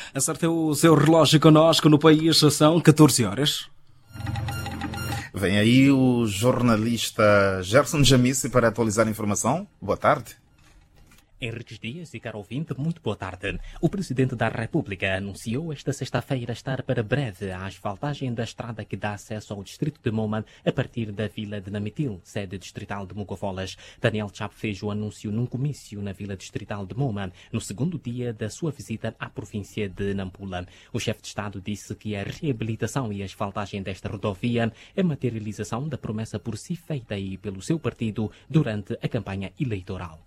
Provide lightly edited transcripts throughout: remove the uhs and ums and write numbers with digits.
Acerte o seu relógio connosco. No país são 14 horas. Vem aí o jornalista Gerson Jamice para atualizar a informação. Boa tarde. Henriques Dias e caro ouvinte, muito boa tarde. O Presidente da República anunciou esta sexta-feira estar para breve a asfaltagem da estrada que dá acesso ao distrito de Moma a partir da vila de Namitil, sede distrital de Mogofolas. Daniel Chapo fez o anúncio num comício na vila distrital de Moma, no segundo dia da sua visita à província de Nampula. O chefe de Estado disse que a reabilitação e asfaltagem desta rodovia é materialização da promessa por si feita e pelo seu partido durante a campanha eleitoral.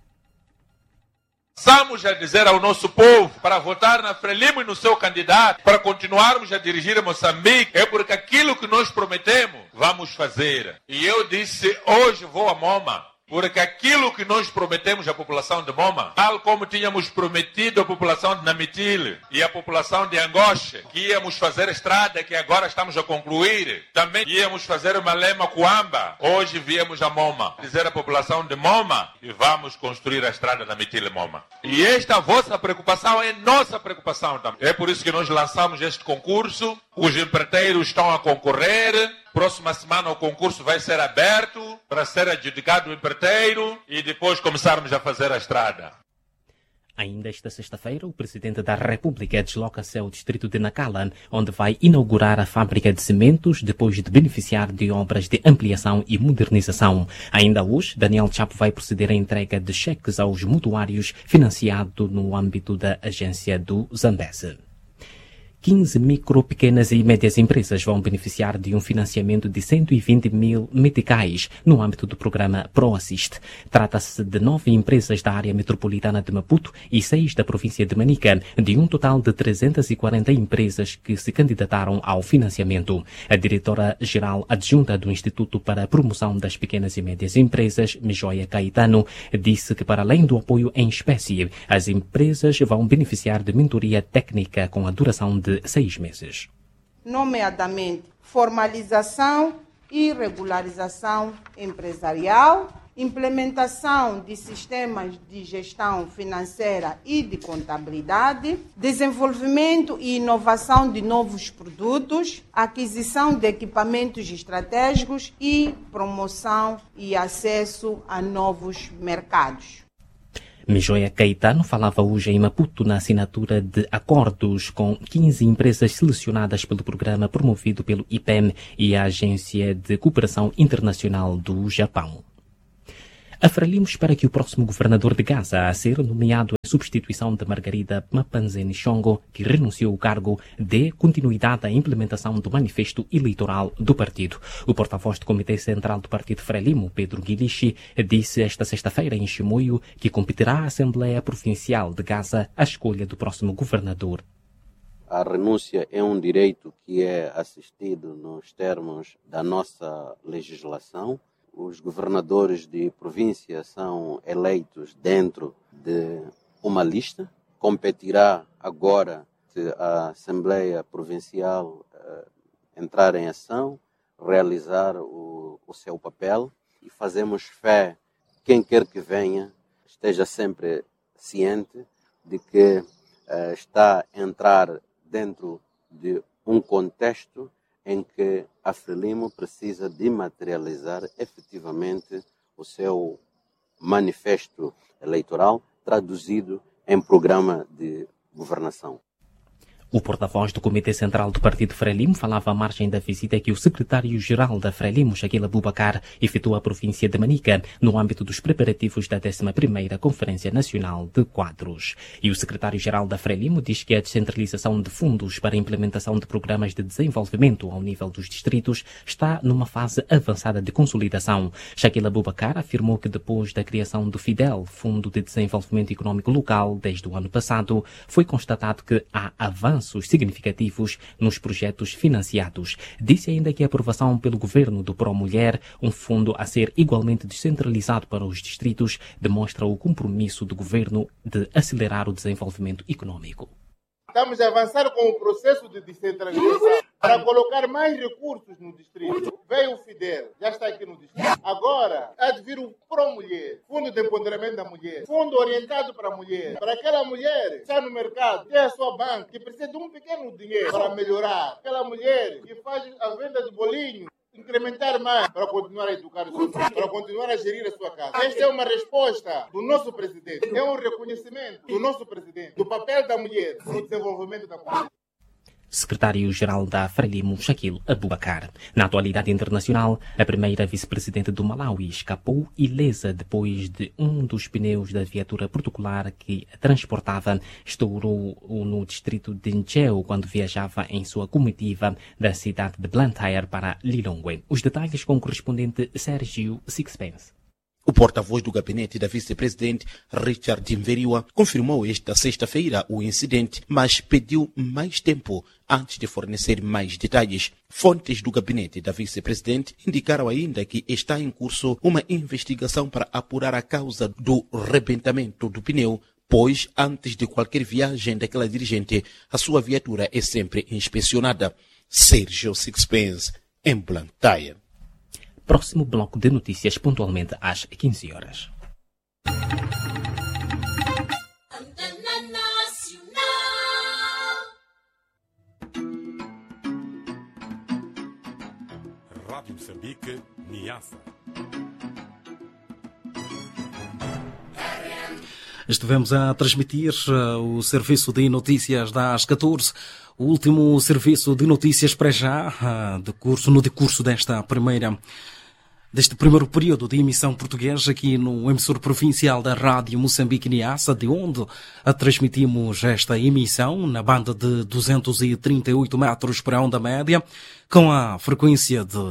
Estamos a dizer ao nosso povo para votar na Frelimo e no seu candidato, para continuarmos a dirigir Moçambique, é porque aquilo que nós prometemos, vamos fazer. E eu disse, hoje vou a Moma, porque aquilo que nós prometemos à população de Moma, tal como tínhamos prometido à população de Namitil e à população de Angoche, que íamos fazer estrada, que agora estamos a concluir, também íamos fazer uma Lema Coamba, hoje viemos a Moma, dizer à população de Moma, e vamos construir a estrada Namitil e Moma. E esta vossa preocupação é nossa preocupação também. É por isso que nós lançamos este concurso, os empreiteiros estão a concorrer. Próxima semana o concurso vai ser aberto para ser adjudicado o empreiteiro e depois começarmos a fazer a estrada. Ainda esta sexta-feira, o Presidente da República desloca-se ao distrito de Nacala, onde vai inaugurar a fábrica de cimentos depois de beneficiar de obras de ampliação e modernização. Ainda hoje, Daniel Chapo vai proceder à entrega de cheques aos mutuários financiado no âmbito da agência do Zambeze. 15 micro, pequenas e médias empresas vão beneficiar de um financiamento de 120 mil meticais no âmbito do programa ProAssist. Trata-se de 9 empresas da área metropolitana de Maputo e 6 da província de Manica, de um total de 340 empresas que se candidataram ao financiamento. A diretora-geral adjunta do Instituto para a Promoção das Pequenas e Médias Empresas, Mijoia Caetano, disse que, para além do apoio em espécie, as empresas vão beneficiar de mentoria técnica com a duração de 6 meses. Nomeadamente, formalização e regularização empresarial, implementação de sistemas de gestão financeira e de contabilidade, desenvolvimento e inovação de novos produtos, aquisição de equipamentos estratégicos e promoção e acesso a novos mercados. Mijoia Caetano falava hoje em Maputo na assinatura de acordos com 15 empresas selecionadas pelo programa promovido pelo IPEM e a Agência de Cooperação Internacional do Japão. A Frelimo espera que o próximo governador de Gaza a ser nomeado em substituição de Margarida Mapanzeni Chongo, que renunciou ao cargo, dê continuidade à implementação do manifesto eleitoral do partido. O porta-voz do Comitê Central do Partido Frelimo, Pedro Guilichi, disse esta sexta-feira em Chimoio que competirá à Assembleia Provincial de Gaza a escolha do próximo governador. A renúncia é um direito que é assistido nos termos da nossa legislação. Os governadores de província são eleitos dentro de uma lista. Competirá agora se a Assembleia Provincial entrar em ação, realizar o seu papel, e fazemos fé que quem quer que venha esteja sempre ciente de que está a entrar dentro de um contexto em que a Frelimo precisa de materializar efetivamente o seu manifesto eleitoral traduzido em programa de governação. O porta-voz do Comitê Central do Partido Frelimo falava à margem da visita que o secretário-geral da Frelimo, Shaquille Abubakar, efetuou à província de Manica, no âmbito dos preparativos da 11ª Conferência Nacional de Quadros. E o secretário-geral da Frelimo diz que a descentralização de fundos para a implementação de programas de desenvolvimento ao nível dos distritos está numa fase avançada de consolidação. Shaquille Abubakar afirmou que depois da criação do FIDEL, Fundo de Desenvolvimento Econômico Local, desde o ano passado, foi constatado que há avanços significativos nos projetos financiados. Disse ainda que a aprovação pelo governo do Pró-Mulher, um fundo a ser igualmente descentralizado para os distritos, demonstra o compromisso do governo de acelerar o desenvolvimento econômico. Estamos a avançar com o processo de descentralização. para colocar mais recursos no distrito. Veio o FIDEL, já está aqui no distrito. Agora, há de vir o ProMulher, Fundo de Empoderamento da Mulher, fundo orientado para a mulher, para aquela mulher que está no mercado, tem a sua banca, que precisa de um pequeno dinheiro para melhorar. Aquela mulher que faz a venda de bolinho, incrementar mais para continuar a educar os seus filhos, para continuar a gerir a sua casa. Esta é uma resposta do nosso presidente, é um reconhecimento do nosso presidente, do papel da mulher no desenvolvimento da comunidade. Secretário-Geral da Frelimo, Shaquille Abubakar. Na atualidade internacional, a primeira vice-presidente do Malawi escapou ilesa depois de um dos pneus da viatura particular que a transportava estourou no distrito de Ncheu quando viajava em sua comitiva da cidade de Blantyre para Lilongwe. Os detalhes com o correspondente Sérgio Sixpence. O porta-voz do gabinete da vice-presidente, Richard Mveriwa, confirmou esta sexta-feira o incidente, mas pediu mais tempo antes de fornecer mais detalhes. Fontes do gabinete da vice-presidente indicaram ainda que está em curso uma investigação para apurar a causa do rebentamento do pneu, pois antes de qualquer viagem daquela dirigente, a sua viatura é sempre inspecionada. Sérgio Sixpence, em Blantyre. Próximo bloco de notícias pontualmente às 15 horas. Rádio Moçambique, Niassa. Estivemos a transmitir o serviço de notícias das 14, o último serviço de notícias para já, no decurso deste primeiro período de emissão portuguesa aqui no emissor provincial da Rádio Moçambique Niassa, de onde transmitimos esta emissão na banda de 238 metros para a onda média, com a frequência de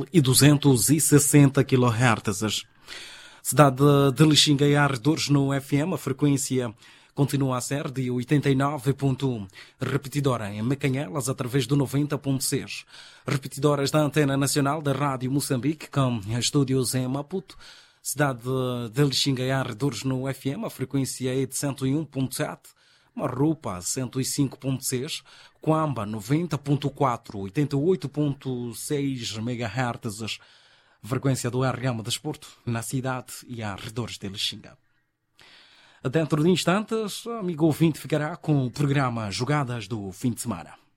1260 kHz. Cidade de Lixinga e arredores no FM, a frequência continua a ser de 89.1. Repetidora em Mecanhelas através do 90.6. Repetidoras da Antena Nacional da Rádio Moçambique com estúdios em Maputo. Cidade de Lixinga e arredores no FM, a frequência é de 101.7. Marrupa 105.6. Coamba 90.4, 88.6 MHz. Frequência do RM Desporto na cidade e arredores de Lixinga. Dentro de instantes, amigo ouvinte ficará com o programa Jogadas do Fim de Semana.